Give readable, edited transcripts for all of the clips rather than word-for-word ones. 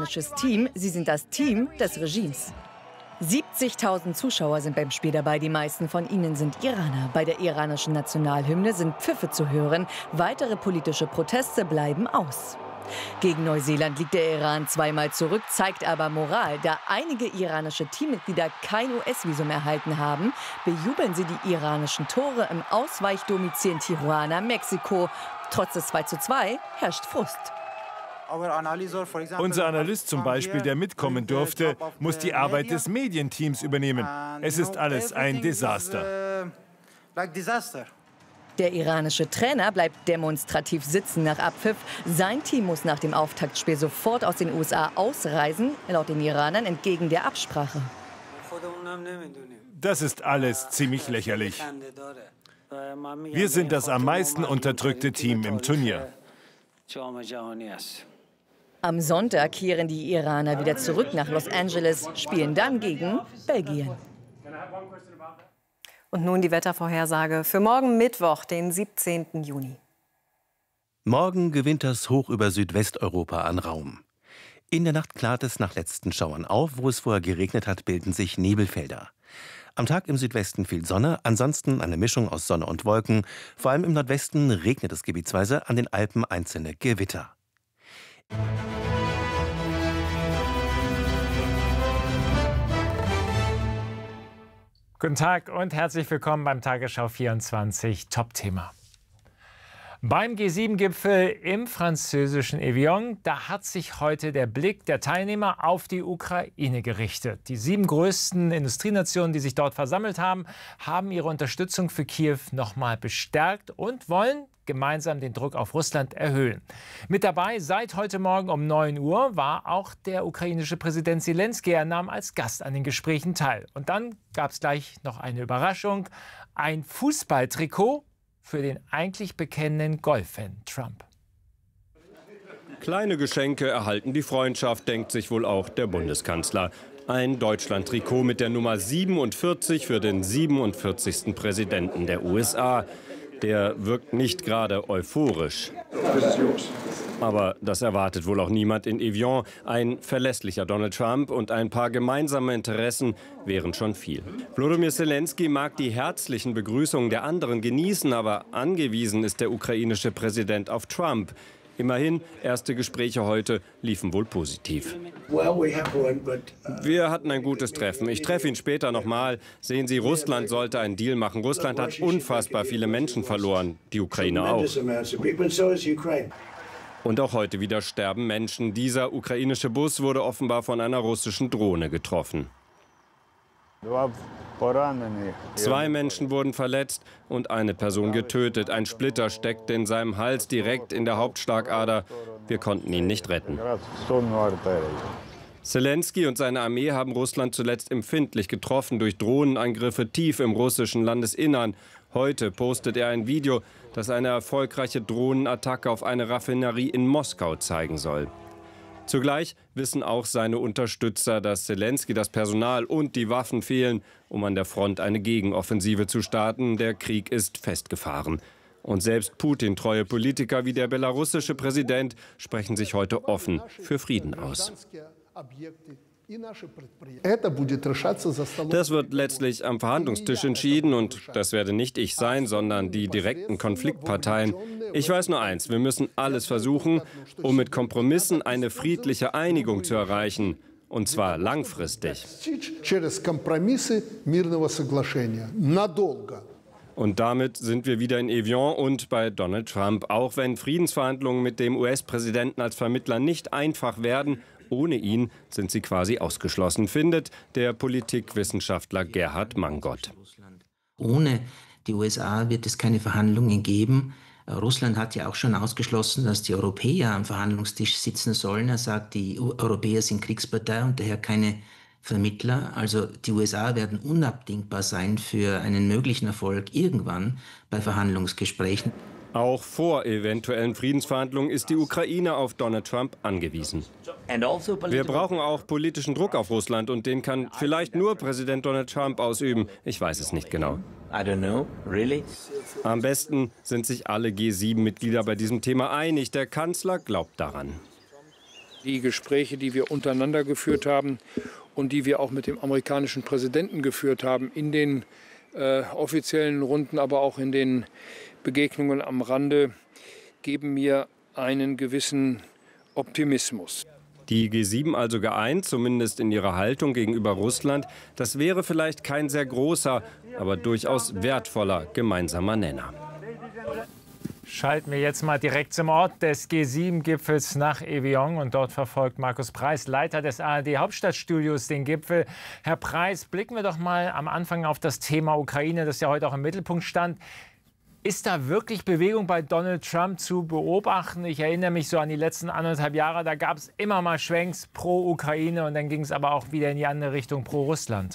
iranisches Team, sie sind das Team des Regimes. 70.000 Zuschauer sind beim Spiel dabei, die meisten von ihnen sind Iraner. Bei der iranischen Nationalhymne sind Pfiffe zu hören, weitere politische Proteste bleiben aus. Gegen Neuseeland liegt der Iran zweimal zurück, zeigt aber Moral. Da einige iranische Teammitglieder kein US-Visum erhalten haben, bejubeln sie die iranischen Tore im Ausweichdomizil in Tijuana, Mexiko. Trotz des 2:2 herrscht Frust. Unser Analyst zum Beispiel, der mitkommen durfte, muss die Arbeit des Medienteams übernehmen. Es ist alles ein Desaster. Der iranische Trainer bleibt demonstrativ sitzen nach Abpfiff. Sein Team muss nach dem Auftaktspiel sofort aus den USA ausreisen, laut den Iranern entgegen der Absprache. Das ist alles ziemlich lächerlich. Wir sind das am meisten unterdrückte Team im Turnier. Am Sonntag kehren die Iraner wieder zurück nach Los Angeles, spielen dann gegen Belgien. Und nun die Wettervorhersage für morgen Mittwoch, den 17. Juni. Morgen gewinnt das Hoch über Südwesteuropa an Raum. In der Nacht klart es nach letzten Schauern auf. Wo es vorher geregnet hat, bilden sich Nebelfelder. Am Tag im Südwesten viel Sonne, ansonsten eine Mischung aus Sonne und Wolken. Vor allem im Nordwesten regnet es gebietsweise, an den Alpen einzelne Gewitter. Guten Tag und herzlich willkommen beim Tagesschau 24 Top-Thema. Beim G7-Gipfel im französischen Evian, da hat sich heute der Blick der Teilnehmer auf die Ukraine gerichtet. Die 7 größten Industrienationen, die sich dort versammelt haben, haben ihre Unterstützung für Kiew nochmal bestärkt und wollen gemeinsam den Druck auf Russland erhöhen. Mit dabei seit heute Morgen um 9 Uhr war auch der ukrainische Präsident Selenskyj. Er nahm als Gast an den Gesprächen teil. Und dann gab es gleich noch eine Überraschung. Ein Fußballtrikot für den eigentlich bekennenden Golffan Trump. Kleine Geschenke erhalten die Freundschaft, denkt sich wohl auch der Bundeskanzler. Ein Deutschland-Trikot mit der Nummer 47 für den 47. Präsidenten der USA. Der wirkt nicht gerade euphorisch. Aber das erwartet wohl auch niemand in Evian. Ein verlässlicher Donald Trump und ein paar gemeinsame Interessen wären schon viel. Volodymyr Selenskyj mag die herzlichen Begrüßungen der anderen genießen, aber angewiesen ist der ukrainische Präsident auf Trump. Immerhin, erste Gespräche heute liefen wohl positiv. Wir hatten ein gutes Treffen. Ich treffe ihn später nochmal. Sehen Sie, Russland sollte einen Deal machen. Russland hat unfassbar viele Menschen verloren. Die Ukraine auch. Und auch heute wieder sterben Menschen. Dieser ukrainische Bus wurde offenbar von einer russischen Drohne getroffen. 2 Menschen wurden verletzt und eine Person getötet. Ein Splitter steckte in seinem Hals direkt in der Hauptschlagader. Wir konnten ihn nicht retten. Selenskyj und seine Armee haben Russland zuletzt empfindlich getroffen durch Drohnenangriffe tief im russischen Landesinnern. Heute postet er ein Video, das eine erfolgreiche Drohnenattacke auf eine Raffinerie in Moskau zeigen soll. Zugleich wissen auch seine Unterstützer, dass Selenskyj das Personal und die Waffen fehlen, um an der Front eine Gegenoffensive zu starten. Der Krieg ist festgefahren. Und selbst Putin-treue Politiker wie der belarussische Präsident sprechen sich heute offen für Frieden aus. Das wird letztlich am Verhandlungstisch entschieden und das werde nicht ich sein, sondern die direkten Konfliktparteien. Ich weiß nur eins, wir müssen alles versuchen, um mit Kompromissen eine friedliche Einigung zu erreichen. Und zwar langfristig. Und damit sind wir wieder in Evian und bei Donald Trump. Auch wenn Friedensverhandlungen mit dem US-Präsidenten als Vermittler nicht einfach werden, ohne ihn sind sie quasi ausgeschlossen, findet der Politikwissenschaftler Gerhard Mangot. Ohne die USA wird es keine Verhandlungen geben. Russland hat ja auch schon ausgeschlossen, dass die Europäer am Verhandlungstisch sitzen sollen. Er sagt, die Europäer sind Kriegspartei und daher keine Vermittler. Also die USA werden unabdingbar sein für einen möglichen Erfolg irgendwann bei Verhandlungsgesprächen. Auch vor eventuellen Friedensverhandlungen ist die Ukraine auf Donald Trump angewiesen. Wir brauchen auch politischen Druck auf Russland und den kann vielleicht nur Präsident Donald Trump ausüben. Ich weiß es nicht genau. Am besten sind sich alle G7-Mitglieder bei diesem Thema einig. Der Kanzler glaubt daran. Die Gespräche, die wir untereinander geführt haben und die wir auch mit dem amerikanischen Präsidenten geführt haben, in den offiziellen Runden, aber auch in den Begegnungen am Rande, geben mir einen gewissen Optimismus. Die G7 also geeint, zumindest in ihrer Haltung gegenüber Russland. Das wäre vielleicht kein sehr großer, aber durchaus wertvoller gemeinsamer Nenner. Schalten wir jetzt mal direkt zum Ort des G7-Gipfels nach Evian. Und dort verfolgt Markus Preis, Leiter des ARD-Hauptstadtstudios, den Gipfel. Herr Preis, blicken wir doch mal am Anfang auf das Thema Ukraine, das ja heute auch im Mittelpunkt stand. Ist da wirklich Bewegung bei Donald Trump zu beobachten? Ich erinnere mich so an die letzten 1,5 Jahre, da gab es immer mal Schwenks pro Ukraine und dann ging es aber auch wieder in die andere Richtung pro Russland.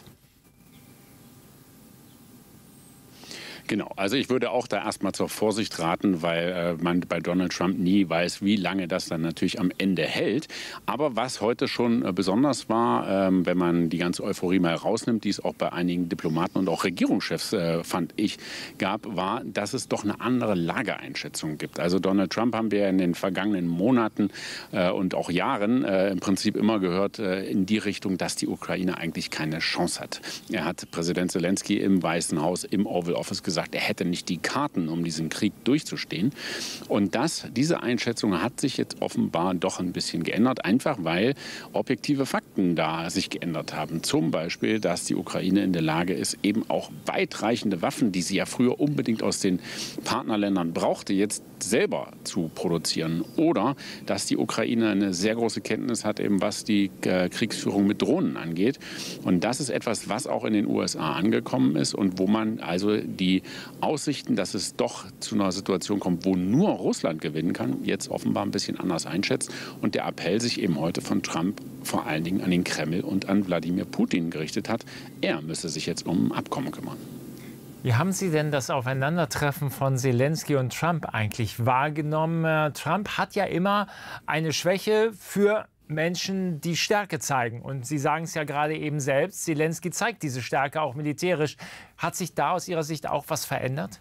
Genau, also ich würde auch da erstmal zur Vorsicht raten, weil man bei Donald Trump nie weiß, wie lange das dann natürlich am Ende hält. Aber was heute schon besonders war, wenn man die ganze Euphorie mal rausnimmt, die es auch bei einigen Diplomaten und auch Regierungschefs, fand ich, gab, war, dass es doch eine andere Lageeinschätzung gibt. Also Donald Trump haben wir in den vergangenen Monaten und auch Jahren im Prinzip immer gehört in die Richtung, dass die Ukraine eigentlich keine Chance hat. Er hat Präsident Zelensky im Weißen Haus, im Oval Office gesagt, er hätte nicht die Karten, um diesen Krieg durchzustehen. Und diese Einschätzung hat sich jetzt offenbar doch ein bisschen geändert, einfach weil objektive Fakten da sich geändert haben. Zum Beispiel, dass die Ukraine in der Lage ist, eben auch weitreichende Waffen, die sie ja früher unbedingt aus den Partnerländern brauchte, jetzt selber zu produzieren. Oder dass die Ukraine eine sehr große Kenntnis hat, eben was die Kriegsführung mit Drohnen angeht. Und das ist etwas, was auch in den USA angekommen ist und wo man also die Aussichten, dass es doch zu einer Situation kommt, wo nur Russland gewinnen kann, jetzt offenbar ein bisschen anders einschätzt. Und der Appell sich eben heute von Trump vor allen Dingen an den Kreml und an Wladimir Putin gerichtet hat. Er müsse sich jetzt um ein Abkommen kümmern. Wie haben Sie denn das Aufeinandertreffen von Zelensky und Trump eigentlich wahrgenommen? Trump hat ja immer eine Schwäche für Menschen, die Stärke zeigen. Und Sie sagen es ja gerade eben selbst, Zelensky zeigt diese Stärke auch militärisch. Hat sich da aus Ihrer Sicht auch was verändert?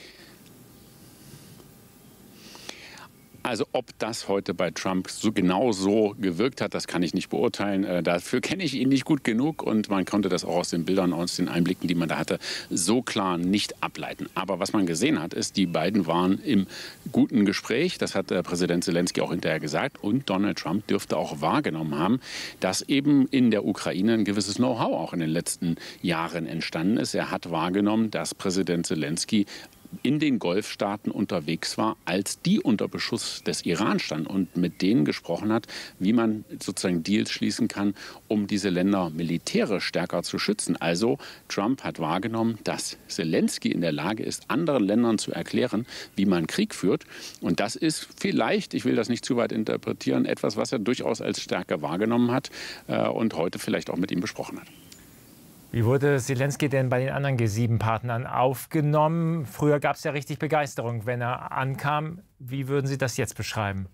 Also ob das heute bei Trump genau so gewirkt hat, das kann ich nicht beurteilen. Dafür kenne ich ihn nicht gut genug und man konnte das auch aus den Bildern, aus den Einblicken, die man da hatte, so klar nicht ableiten. Aber was man gesehen hat, ist, die beiden waren im guten Gespräch. Das hat Präsident Zelensky auch hinterher gesagt. Und Donald Trump dürfte auch wahrgenommen haben, dass eben in der Ukraine ein gewisses Know-how auch in den letzten Jahren entstanden ist. Er hat wahrgenommen, dass Präsident Zelensky in den Golfstaaten unterwegs war, als die unter Beschuss des Iran standen und mit denen gesprochen hat, wie man sozusagen Deals schließen kann, um diese Länder militärisch stärker zu schützen. Also Trump hat wahrgenommen, dass Zelensky in der Lage ist, anderen Ländern zu erklären, wie man Krieg führt. Und das ist vielleicht, ich will das nicht zu weit interpretieren, etwas, was er durchaus als Stärke wahrgenommen hat und heute vielleicht auch mit ihm besprochen hat. Wie wurde Zelensky denn bei den anderen G7-Partnern aufgenommen? Früher gab es ja richtig Begeisterung, wenn er ankam. Wie würden Sie das jetzt beschreiben?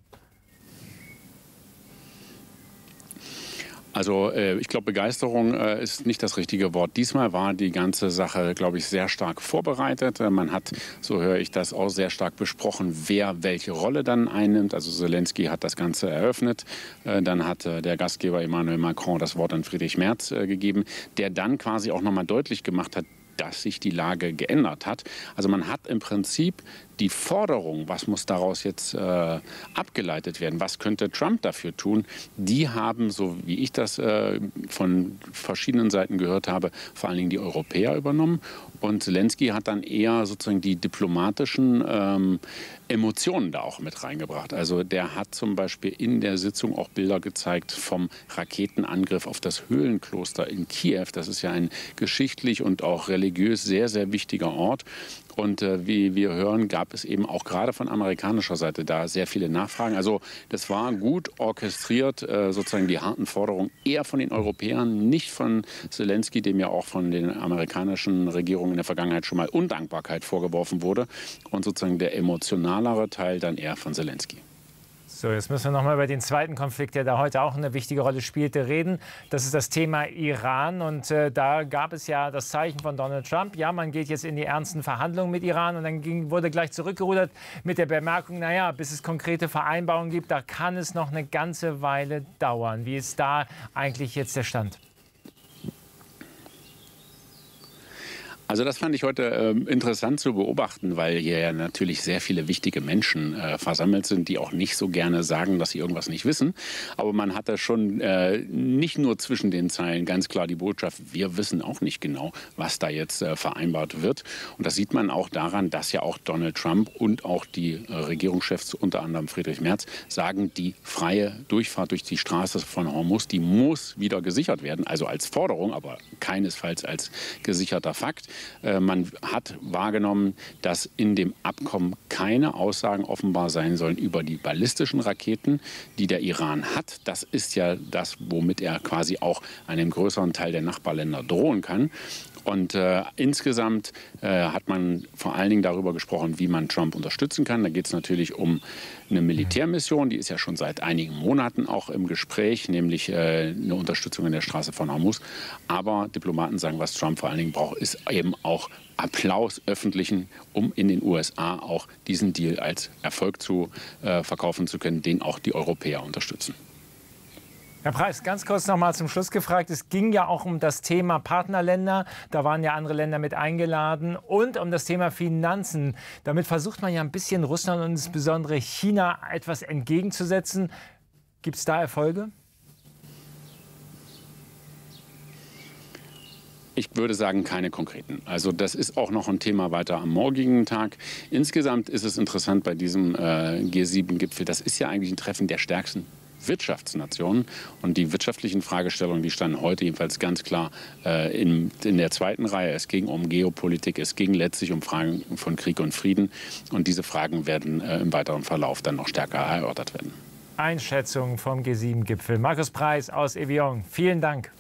Also ich glaube, Begeisterung ist nicht das richtige Wort. Diesmal war die ganze Sache, glaube ich, sehr stark vorbereitet. Man hat, so höre ich das, auch sehr stark besprochen, wer welche Rolle dann einnimmt. Also Zelensky hat das Ganze eröffnet. Dann hat der Gastgeber Emmanuel Macron das Wort an Friedrich Merz gegeben, der dann quasi auch nochmal deutlich gemacht hat, dass sich die Lage geändert hat. Also man hat im Prinzip die Forderung, was muss daraus jetzt abgeleitet werden, was könnte Trump dafür tun, die haben, so wie ich das von verschiedenen Seiten gehört habe, vor allen Dingen die Europäer übernommen. Und Zelensky hat dann eher sozusagen die diplomatischen Emotionen da auch mit reingebracht. Also der hat zum Beispiel in der Sitzung auch Bilder gezeigt vom Raketenangriff auf das Höhlenkloster in Kiew. Das ist ja ein geschichtlich und auch religiös sehr, sehr wichtiger Ort. Und wie wir hören, gab es eben auch gerade von amerikanischer Seite da sehr viele Nachfragen. Also das war gut orchestriert, sozusagen die harten Forderungen eher von den Europäern, nicht von Zelensky, dem ja auch von den amerikanischen Regierungen in der Vergangenheit schon mal Undankbarkeit vorgeworfen wurde. Und sozusagen der emotionalere Teil dann eher von Zelensky. So, jetzt müssen wir noch mal über den zweiten Konflikt, der da heute auch eine wichtige Rolle spielte, reden. Das ist das Thema Iran. Und da gab es ja das Zeichen von Donald Trump. Ja, man geht jetzt in die ernsten Verhandlungen mit Iran. Und dann wurde gleich zurückgerudert mit der Bemerkung, naja, bis es konkrete Vereinbarungen gibt, da kann es noch eine ganze Weile dauern. Wie ist da eigentlich jetzt der Stand? Also das fand ich heute interessant zu beobachten, weil hier ja natürlich sehr viele wichtige Menschen versammelt sind, die auch nicht so gerne sagen, dass sie irgendwas nicht wissen. Aber man hat da schon nicht nur zwischen den Zeilen ganz klar die Botschaft, wir wissen auch nicht genau, was da jetzt vereinbart wird. Und das sieht man auch daran, dass ja auch Donald Trump und auch die Regierungschefs, unter anderem Friedrich Merz, sagen, die freie Durchfahrt durch die Straße von Hormuz, die muss wieder gesichert werden. Also als Forderung, aber keinesfalls als gesicherter Fakt. Man hat wahrgenommen, dass in dem Abkommen keine Aussagen offenbar sein sollen über die ballistischen Raketen, die der Iran hat. Das ist ja das, womit er quasi auch einem größeren Teil der Nachbarländer drohen kann. Und insgesamt hat man vor allen Dingen darüber gesprochen, wie man Trump unterstützen kann. Da geht es natürlich um eine Militärmission, die ist ja schon seit einigen Monaten auch im Gespräch, nämlich eine Unterstützung in der Straße von Hormuz. Aber Diplomaten sagen, was Trump vor allen Dingen braucht, ist eben auch Applaus öffentlichen, um in den USA auch diesen Deal als Erfolg zu verkaufen zu können, den auch die Europäer unterstützen. Herr Preiß, ganz kurz noch mal zum Schluss gefragt. Es ging ja auch um das Thema Partnerländer. Da waren ja andere Länder mit eingeladen. Und um das Thema Finanzen. Damit versucht man ja ein bisschen Russland und insbesondere China etwas entgegenzusetzen. Gibt es da Erfolge? Ich würde sagen, keine konkreten. Also das ist auch noch ein Thema weiter am morgigen Tag. Insgesamt ist es interessant bei diesem G7-Gipfel. Das ist ja eigentlich ein Treffen der stärksten Wirtschaftsnationen. Und die wirtschaftlichen Fragestellungen, die standen heute jedenfalls ganz klar in der zweiten Reihe. Es ging um Geopolitik, es ging letztlich um Fragen von Krieg und Frieden. Und diese Fragen werden im weiteren Verlauf dann noch stärker erörtert werden. Einschätzung vom G7-Gipfel. Markus Preiß aus Evian. Vielen Dank.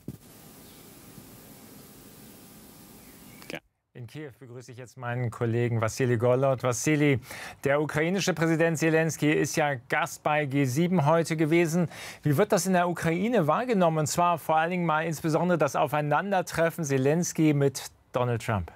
In Kiew begrüße ich jetzt meinen Kollegen Wassili Golod. Wassili, der ukrainische Präsident Zelensky ist ja Gast bei G7 heute gewesen. Wie wird das in der Ukraine wahrgenommen? Und zwar vor allen Dingen mal insbesondere das Aufeinandertreffen Zelensky mit Donald Trump.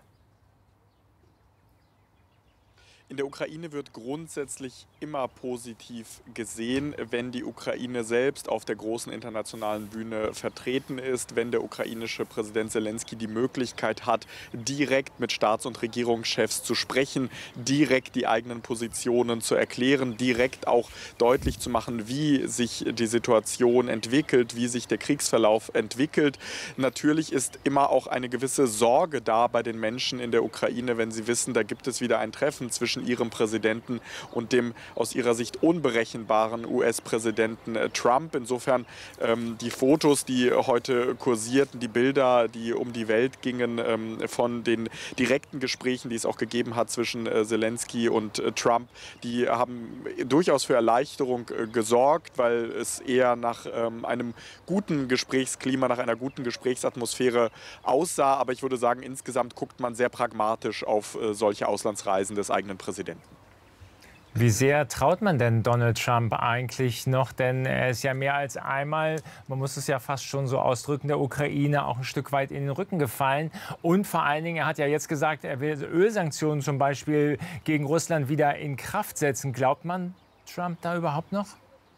In der Ukraine wird grundsätzlich immer positiv gesehen, wenn die Ukraine selbst auf der großen internationalen Bühne vertreten ist, wenn der ukrainische Präsident Zelensky die Möglichkeit hat, direkt mit Staats- und Regierungschefs zu sprechen, direkt die eigenen Positionen zu erklären, direkt auch deutlich zu machen, wie sich die Situation entwickelt, wie sich der Kriegsverlauf entwickelt. Natürlich ist immer auch eine gewisse Sorge da bei den Menschen in der Ukraine, wenn sie wissen, da gibt es wieder ein Treffen zwischen ihrem Präsidenten und dem aus ihrer Sicht unberechenbaren US-Präsidenten Trump. Insofern die Fotos, die heute kursierten, die Bilder, die um die Welt gingen von den direkten Gesprächen, die es auch gegeben hat zwischen Zelensky und Trump, die haben durchaus für Erleichterung gesorgt, weil es eher nach einem guten Gesprächsklima, nach einer guten Gesprächsatmosphäre aussah. Aber ich würde sagen, insgesamt guckt man sehr pragmatisch auf solche Auslandsreisen des eigenen Präsidenten. Wie sehr traut man denn Donald Trump eigentlich noch? Denn er ist ja mehr als einmal, man muss es ja fast schon so ausdrücken, der Ukraine auch ein Stück weit in den Rücken gefallen. Und vor allen Dingen, er hat ja jetzt gesagt, er will Ölsanktionen zum Beispiel gegen Russland wieder in Kraft setzen. Glaubt man Trump da überhaupt noch?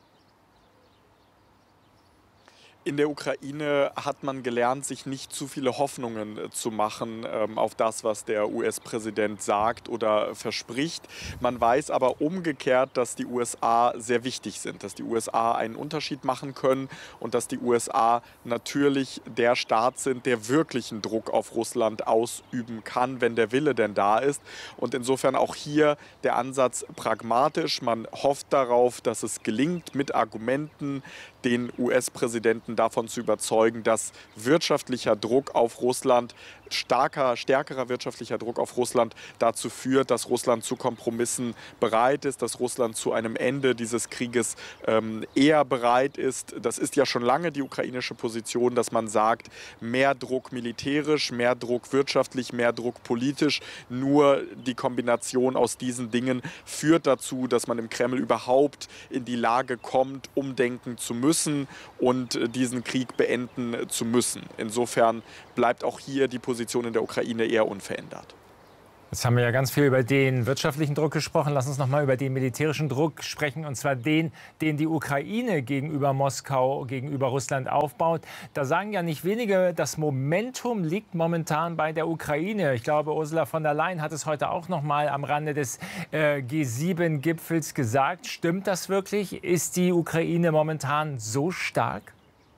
In der Ukraine hat man gelernt, sich nicht zu viele Hoffnungen zu machen auf das, was der US-Präsident sagt oder verspricht. Man weiß aber umgekehrt, dass die USA sehr wichtig sind, dass die USA einen Unterschied machen können und dass die USA natürlich der Staat sind, der wirklichen Druck auf Russland ausüben kann, wenn der Wille denn da ist. Und insofern auch hier der Ansatz pragmatisch. Man hofft darauf, dass es gelingt, mit Argumenten den US-Präsidenten davon zu überzeugen, dass wirtschaftlicher Druck auf Russland stärkerer wirtschaftlicher Druck auf Russland dazu führt, dass Russland zu Kompromissen bereit ist, dass Russland zu einem Ende dieses Krieges eher bereit ist. Das ist ja schon lange die ukrainische Position, dass man sagt, mehr Druck militärisch, mehr Druck wirtschaftlich, mehr Druck politisch. Nur die Kombination aus diesen Dingen führt dazu, dass man im Kreml überhaupt in die Lage kommt, umdenken zu müssen und diesen Krieg beenden zu müssen. Insofern bleibt auch hier die Position in der Ukraine eher unverändert. Jetzt haben wir ja ganz viel über den wirtschaftlichen Druck gesprochen. Lass uns noch mal über den militärischen Druck sprechen, und zwar den die Ukraine gegenüber Moskau, gegenüber Russland aufbaut. Da sagen ja nicht wenige, das Momentum liegt momentan bei der Ukraine. Ich glaube, Ursula von der Leyen hat es heute auch noch mal am Rande des G7-Gipfels gesagt. Stimmt das wirklich? Ist die Ukraine momentan so stark?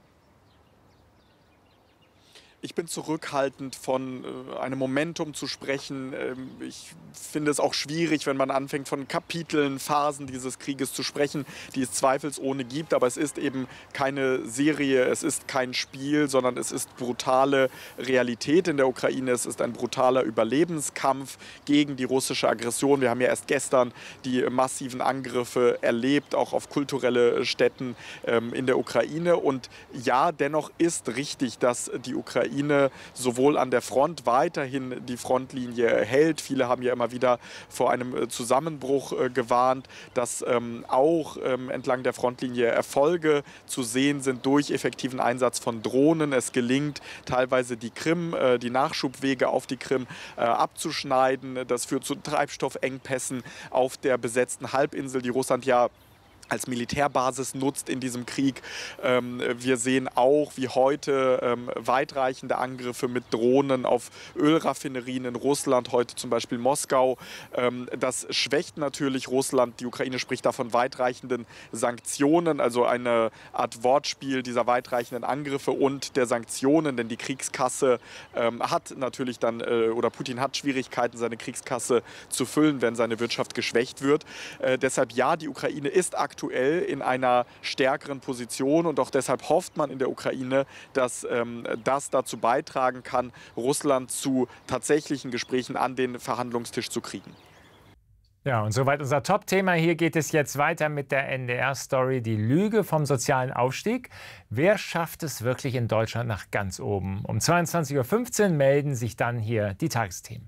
Ich bin zurückhaltend, von einem Momentum zu sprechen. Ich finde es auch schwierig, wenn man anfängt, von Kapiteln, Phasen dieses Krieges zu sprechen, die es zweifelsohne gibt. Aber es ist eben keine Serie, es ist kein Spiel, sondern es ist brutale Realität in der Ukraine. Es ist ein brutaler Überlebenskampf gegen die russische Aggression. Wir haben ja erst gestern die massiven Angriffe erlebt, auch auf kulturelle Stätten in der Ukraine. Und ja, dennoch ist richtig, dass die Ukraine sowohl an der Front weiterhin die Frontlinie hält. Viele haben ja immer wieder vor einem Zusammenbruch gewarnt, dass auch entlang der Frontlinie Erfolge zu sehen sind durch effektiven Einsatz von Drohnen. Es gelingt teilweise die Krim, die Nachschubwege auf die Krim abzuschneiden. Das führt zu Treibstoffengpässen auf der besetzten Halbinsel, die Russland ja als Militärbasis nutzt in diesem Krieg. Wir sehen auch, wie heute weitreichende Angriffe mit Drohnen auf Ölraffinerien in Russland, heute zum Beispiel Moskau. Das schwächt natürlich Russland. Die Ukraine spricht da von weitreichenden Sanktionen, also eine Art Wortspiel dieser weitreichenden Angriffe und der Sanktionen, denn die Kriegskasse hat natürlich dann, oder Putin hat Schwierigkeiten, seine Kriegskasse zu füllen, wenn seine Wirtschaft geschwächt wird. Deshalb ja, die Ukraine ist aktuell in einer stärkeren Position und auch deshalb hofft man in der Ukraine, dass das dazu beitragen kann, Russland zu tatsächlichen Gesprächen an den Verhandlungstisch zu kriegen. Ja, und soweit unser Top-Thema. Hier geht es jetzt weiter mit der NDR-Story, die Lüge vom sozialen Aufstieg. Wer schafft es wirklich in Deutschland nach ganz oben? Um 22:15 Uhr melden sich dann hier die Tagesthemen.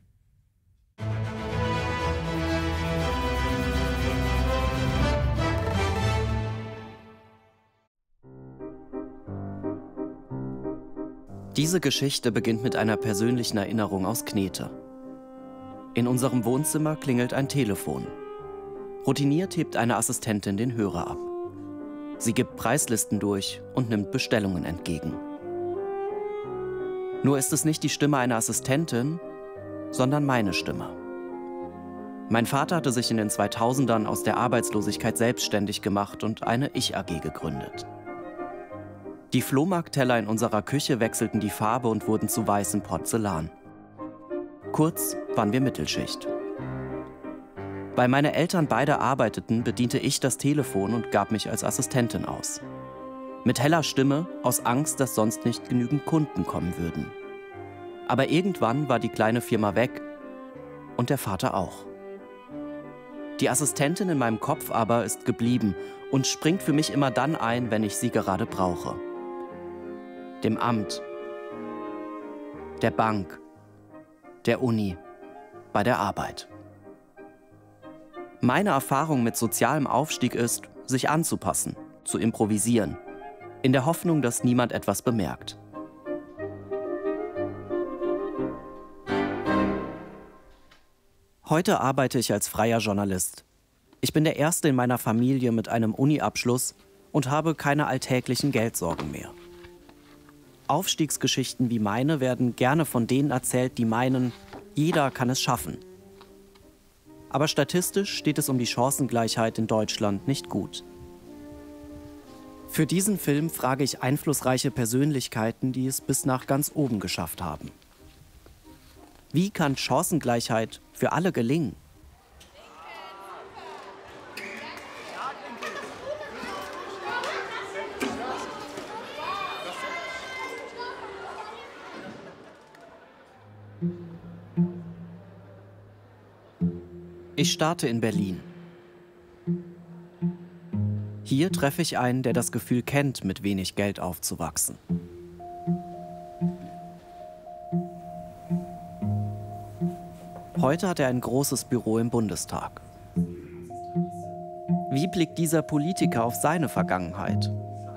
Diese Geschichte beginnt mit einer persönlichen Erinnerung aus Knete. In unserem Wohnzimmer klingelt ein Telefon. Routiniert hebt eine Assistentin den Hörer ab. Sie gibt Preislisten durch und nimmt Bestellungen entgegen. Nur ist es nicht die Stimme einer Assistentin, sondern meine Stimme. Mein Vater hatte sich in den 2000ern aus der Arbeitslosigkeit selbstständig gemacht und eine Ich-AG gegründet. Die Flohmarktteller in unserer Küche wechselten die Farbe und wurden zu weißem Porzellan. Kurz waren wir Mittelschicht. Weil meine Eltern beide arbeiteten, bediente ich das Telefon und gab mich als Assistentin aus. Mit heller Stimme, aus Angst, dass sonst nicht genügend Kunden kommen würden. Aber irgendwann war die kleine Firma weg und der Vater auch. Die Assistentin in meinem Kopf aber ist geblieben und springt für mich immer dann ein, wenn ich sie gerade brauche. Dem Amt, der Bank, der Uni, bei der Arbeit. Meine Erfahrung mit sozialem Aufstieg ist, sich anzupassen, zu improvisieren, in der Hoffnung, dass niemand etwas bemerkt. Heute arbeite ich als freier Journalist. Ich bin der Erste in meiner Familie mit einem Uni-Abschluss und habe keine alltäglichen Geldsorgen mehr. Aufstiegsgeschichten wie meine werden gerne von denen erzählt, die meinen, jeder kann es schaffen. Aber statistisch steht es um die Chancengleichheit in Deutschland nicht gut. Für diesen Film frage ich einflussreiche Persönlichkeiten, die es bis nach ganz oben geschafft haben. Wie kann Chancengleichheit für alle gelingen? Ich starte in Berlin. Hier treffe ich einen, der das Gefühl kennt, mit wenig Geld aufzuwachsen. Heute hat er ein großes Büro im Bundestag. Wie blickt dieser Politiker auf seine Vergangenheit?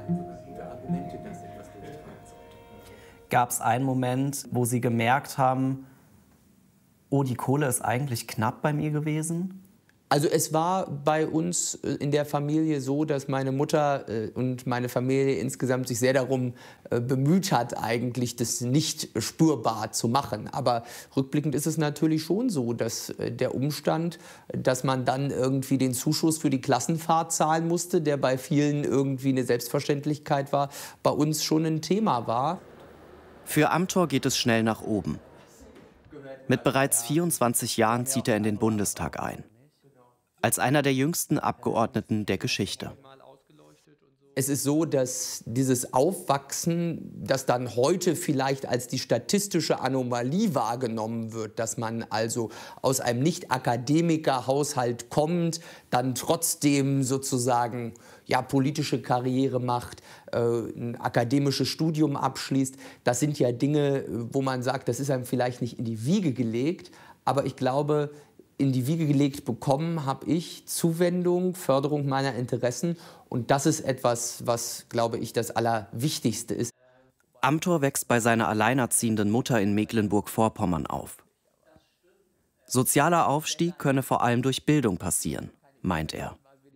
Gab es einen Moment, wo Sie gemerkt haben, oh, die Kohle ist eigentlich knapp bei mir gewesen? Also es war bei uns in der Familie so, dass meine Mutter und meine Familie insgesamt sich sehr darum bemüht hat, eigentlich das nicht spürbar zu machen. Aber rückblickend ist es natürlich schon so, dass der Umstand, dass man dann irgendwie den Zuschuss für die Klassenfahrt zahlen musste, der bei vielen irgendwie eine Selbstverständlichkeit war, bei uns schon ein Thema war. Für Amthor geht es schnell nach oben. Mit bereits 24 Jahren zieht er in den Bundestag ein. Als einer der jüngsten Abgeordneten der Geschichte. Es ist so, dass dieses Aufwachsen, das dann heute vielleicht als die statistische Anomalie wahrgenommen wird, dass man also aus einem Nicht-Akademiker-Haushalt kommt, dann trotzdem sozusagen ja, politische Karriere macht, ein akademisches Studium abschließt, das sind ja Dinge, wo man sagt, das ist einem vielleicht nicht in die Wiege gelegt, aber ich glaube, in die Wiege gelegt bekommen habe ich Zuwendung, Förderung meiner Interessen. Und das ist etwas, was, glaube ich, das Allerwichtigste ist. Amthor wächst bei seiner alleinerziehenden Mutter in Mecklenburg-Vorpommern auf. Sozialer Aufstieg könne vor allem durch Bildung passieren, meint er.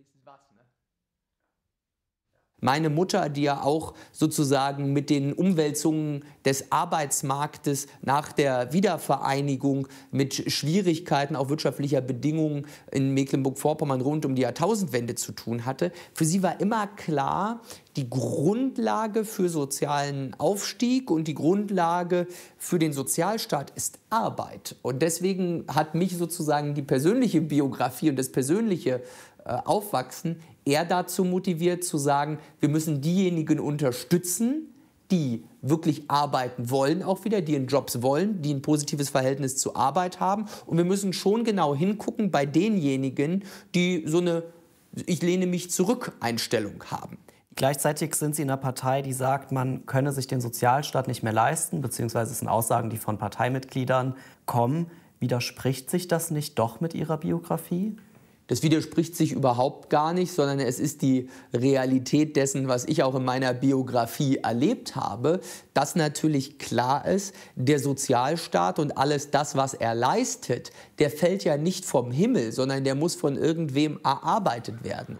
Meine Mutter, die ja auch sozusagen mit den Umwälzungen des Arbeitsmarktes nach der Wiedervereinigung mit Schwierigkeiten auch wirtschaftlicher Bedingungen in Mecklenburg-Vorpommern rund um die Jahrtausendwende zu tun hatte, für sie war immer klar, die Grundlage für sozialen Aufstieg und die Grundlage für den Sozialstaat ist Arbeit. Und deswegen hat mich sozusagen die persönliche Biografie und das persönliche Aufwachsen eher dazu motiviert zu sagen, wir müssen diejenigen unterstützen, die wirklich arbeiten wollen, auch wieder, die in Jobs wollen, die ein positives Verhältnis zur Arbeit haben. Und wir müssen schon genau hingucken bei denjenigen, die so eine Ich lehne mich zurück Einstellung haben. Gleichzeitig sind Sie in einer Partei, die sagt, man könne sich den Sozialstaat nicht mehr leisten, beziehungsweise es sind Aussagen, die von Parteimitgliedern kommen. Widerspricht sich das nicht doch mit Ihrer Biografie? Das widerspricht sich überhaupt gar nicht, sondern es ist die Realität dessen, was ich auch in meiner Biografie erlebt habe, dass natürlich klar ist, der Sozialstaat und alles das, was er leistet, der fällt ja nicht vom Himmel, sondern der muss von irgendwem erarbeitet werden.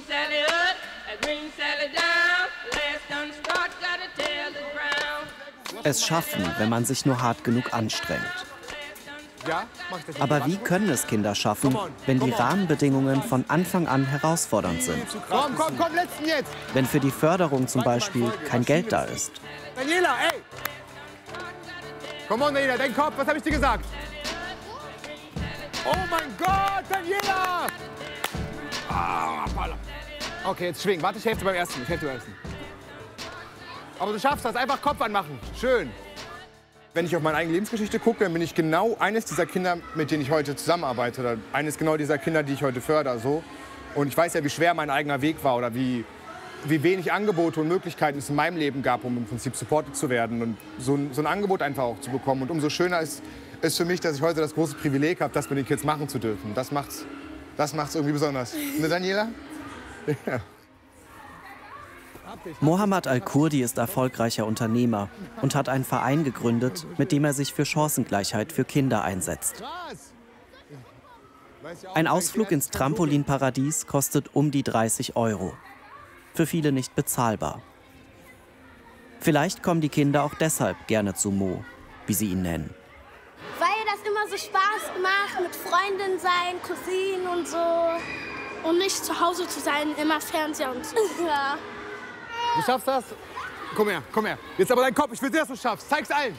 Es schaffen, wenn man sich nur hart genug anstrengt. Aber wie können es Kinder schaffen, wenn die Rahmenbedingungen von Anfang an herausfordernd sind? Komm, letzten jetzt! Wenn für die Förderung zum Beispiel kein Geld da ist. Daniela, ey! Komm on, Daniela, dein Kopf, was habe ich dir gesagt? Oh mein Gott, Daniela! Okay, jetzt schwing. Warte, ich helfe dir beim ersten. Aber du schaffst das, einfach Kopf anmachen. Schön. Wenn ich auf meine eigene Lebensgeschichte gucke, dann bin ich genau eines dieser Kinder, mit denen ich heute zusammenarbeite. Oder eines genau dieser Kinder, die ich heute fördere. So. Und ich weiß ja, wie schwer mein eigener Weg war oder wie wenig Angebote und Möglichkeiten es in meinem Leben gab, um im Prinzip supported zu werden und so ein Angebot einfach auch zu bekommen. Und umso schöner ist es für mich, dass ich heute das große Privileg habe, das mit den Kids machen zu dürfen. Das macht's irgendwie besonders. Ne, Daniela? Ja. Mohammed Al-Kurdi ist erfolgreicher Unternehmer und hat einen Verein gegründet, mit dem er sich für Chancengleichheit für Kinder einsetzt. Ein Ausflug ins Trampolinparadies kostet um die 30 €. Für viele nicht bezahlbar. Vielleicht kommen die Kinder auch deshalb gerne zu Mo, wie sie ihn nennen. Weil das immer so Spaß macht, mit Freundinnen sein, Cousinen und so. Und nicht zu Hause zu sein, immer Fernseher und so. Ja. Du schaffst das? Komm her. Jetzt aber dein Kopf. Ich will sehen, dass du schaffst. Zeig's allen.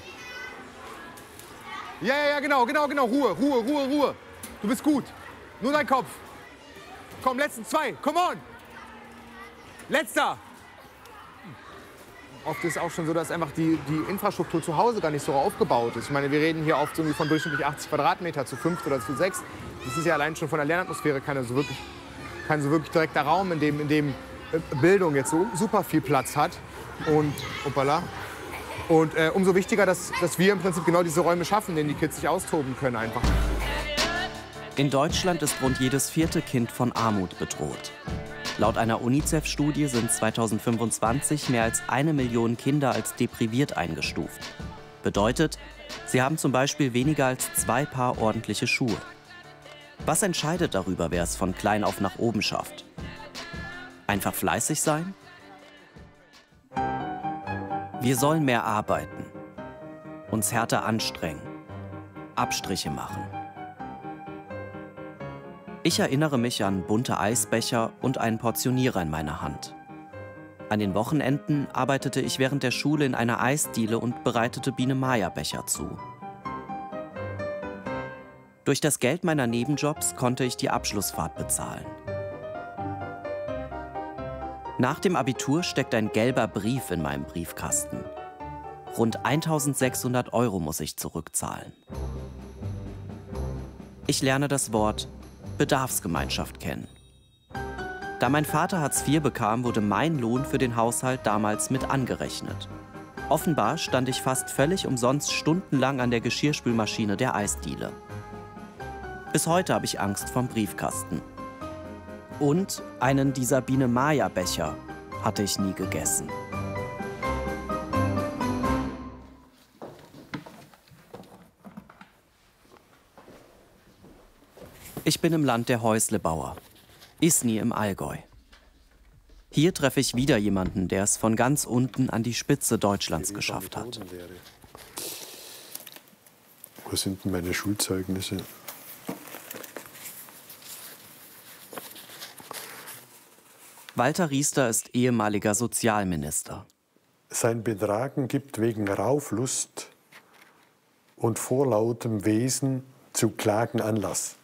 Ja, genau. Ruhe. Du bist gut. Nur dein Kopf. Komm, letzten 2. Come on. Letzter. Oft ist es auch schon so, dass einfach die Infrastruktur zu Hause gar nicht so aufgebaut ist. Ich meine, wir reden hier oft irgendwie von durchschnittlich 80 Quadratmeter zu 5 oder zu 6. Das ist ja allein schon von der Lernatmosphäre kein so wirklich direkter Raum, in dem Bildung jetzt so super viel Platz hat. Und umso wichtiger, dass wir im Prinzip genau diese Räume schaffen, in denen die Kids sich austoben können einfach. In Deutschland ist rund jedes 4. Kind von Armut bedroht. Laut einer UNICEF-Studie sind 2025 mehr als 1 Million Kinder als depriviert eingestuft. Bedeutet, sie haben zum Beispiel weniger als 2 Paar ordentliche Schuhe. Was entscheidet darüber, wer es von klein auf nach oben schafft? Einfach fleißig sein? Wir sollen mehr arbeiten, uns härter anstrengen, Abstriche machen. Ich erinnere mich an bunte Eisbecher und einen Portionierer in meiner Hand. An den Wochenenden arbeitete ich während der Schule in einer Eisdiele und bereitete Biene-Maya-Becher zu. Durch das Geld meiner Nebenjobs konnte ich die Abschlussfahrt bezahlen. Nach dem Abitur steckt ein gelber Brief in meinem Briefkasten. Rund 1.600 € muss ich zurückzahlen. Ich lerne das Wort Bedarfsgemeinschaft kennen. Da mein Vater Hartz IV bekam, wurde mein Lohn für den Haushalt damals mit angerechnet. Offenbar stand ich fast völlig umsonst stundenlang an der Geschirrspülmaschine der Eisdiele. Bis heute habe ich Angst vorm Briefkasten. Und einen dieser Biene-Maya-Becher hatte ich nie gegessen. Ich bin im Land der Häuslebauer, Isny im Allgäu. Hier treffe ich wieder jemanden, der es von ganz unten an die Spitze Deutschlands geschafft hat. Wo sind denn meine Schulzeugnisse? Walter Riester ist ehemaliger Sozialminister. Sein Betragen gibt wegen Rauflust und vorlautem Wesen zu Klagen Anlass.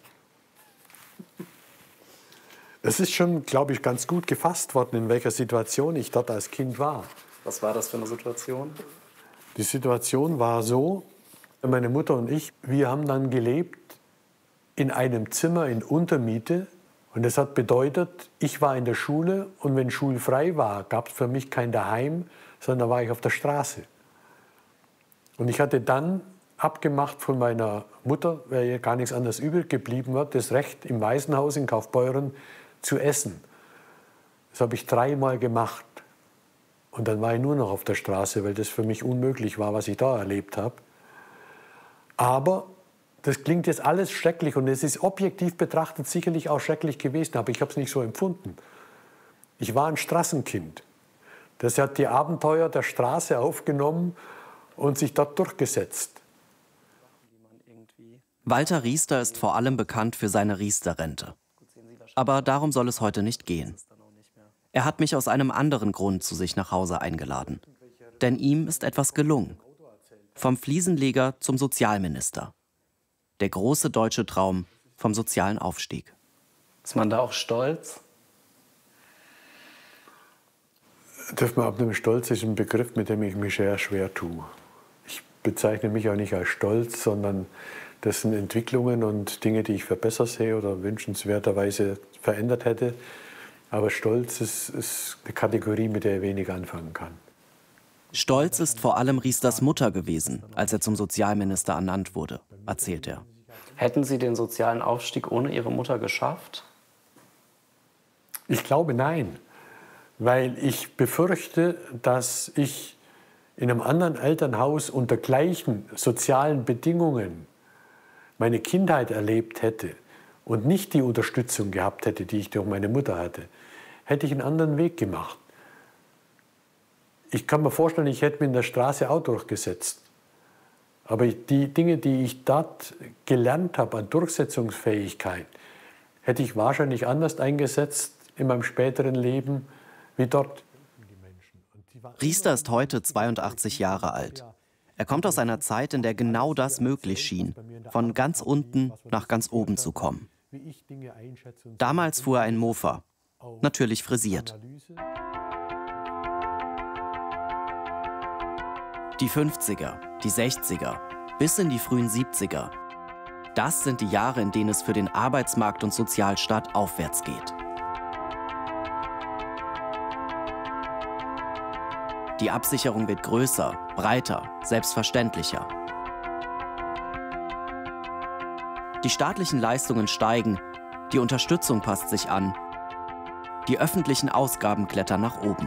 Es ist schon, glaube ich, ganz gut gefasst worden, in welcher Situation ich dort als Kind war. Was war das für eine Situation? Die Situation war so, meine Mutter und ich, wir haben dann gelebt in einem Zimmer in Untermiete. Und das hat bedeutet, ich war in der Schule und wenn schulfrei war, gab es für mich kein Daheim, sondern war ich auf der Straße. Und ich hatte dann abgemacht von meiner Mutter, weil ihr gar nichts anderes übrig geblieben war, das Recht im Waisenhaus in Kaufbeuren zu essen. Das habe ich 3-mal gemacht. Und dann war ich nur noch auf der Straße, weil das für mich unmöglich war, was ich da erlebt habe. Aber das klingt jetzt alles schrecklich und es ist objektiv betrachtet sicherlich auch schrecklich gewesen, aber ich habe es nicht so empfunden. Ich war ein Straßenkind. Das hat die Abenteuer der Straße aufgenommen und sich dort durchgesetzt. Walter Riester ist vor allem bekannt für seine Riester-Rente. Aber darum soll es heute nicht gehen. Er hat mich aus einem anderen Grund zu sich nach Hause eingeladen. Denn ihm ist etwas gelungen. Vom Fliesenleger zum Sozialminister. Der große deutsche Traum vom sozialen Aufstieg. Ist man da auch stolz? Darf man abnehmen, Stolz ist ein Begriff, mit dem ich mich sehr schwer tue. Ich bezeichne mich auch nicht als stolz, sondern das sind Entwicklungen und Dinge, die ich für besser sehe oder wünschenswerterweise verändert hätte. Aber Stolz ist eine Kategorie, mit der ich wenig anfangen kann. Stolz ist vor allem Riesters Mutter gewesen, als er zum Sozialminister ernannt wurde, erzählt er. Hätten Sie den sozialen Aufstieg ohne Ihre Mutter geschafft? Ich glaube, nein. Weil ich befürchte, dass ich in einem anderen Elternhaus unter gleichen sozialen Bedingungen meine Kindheit erlebt hätte und nicht die Unterstützung gehabt hätte, die ich durch meine Mutter hatte, hätte ich einen anderen Weg gemacht. Ich kann mir vorstellen, ich hätte mich in der Straße auch durchgesetzt. Aber die Dinge, die ich dort gelernt habe an Durchsetzungsfähigkeit, hätte ich wahrscheinlich anders eingesetzt in meinem späteren Leben wie dort. Riester ist heute 82 Jahre alt. Er kommt aus einer Zeit, in der genau das möglich schien, von ganz unten nach ganz oben zu kommen. Damals fuhr er ein Mofa, natürlich frisiert. Die 50er, die 60er, bis in die frühen 70er. Das sind die Jahre, in denen es für den Arbeitsmarkt und Sozialstaat aufwärts geht. Die Absicherung wird größer, breiter, selbstverständlicher. Die staatlichen Leistungen steigen, die Unterstützung passt sich an, die öffentlichen Ausgaben klettern nach oben.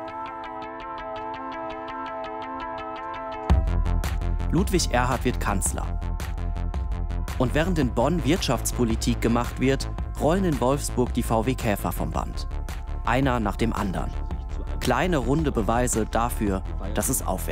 Ludwig Erhard wird Kanzler. Und während in Bonn Wirtschaftspolitik gemacht wird, rollen in Wolfsburg die VW Käfer vom Band. Einer nach dem anderen. Kleine runde Beweise dafür, dass es aufwärts geht.